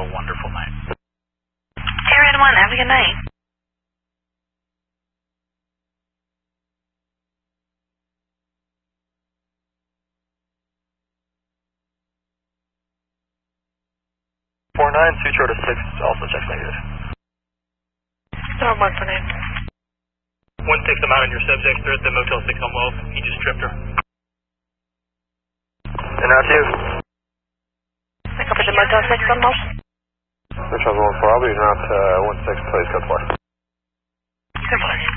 a wonderful night. Aaron 1, have a good night. Two short of 6, also checks negative. Star 1 for name. 1-6, I'm out on your subject. They're at the Motel 6 on Wells. He just tripped her. And out to you. Pick up at the Motel 6 on Wells. Which one's 1-4? I'll be not 1-6, please, go for it. Good morning.